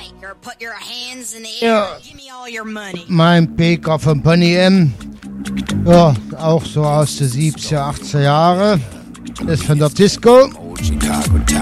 Ja, mein Piker von Pony M. Ja, auch so aus den 70er, 80er Jahren. Ist von der Disco.